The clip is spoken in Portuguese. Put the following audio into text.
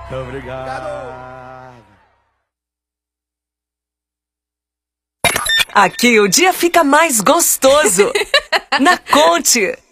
Obrigado. Aqui o dia fica mais gostoso. Na Conte.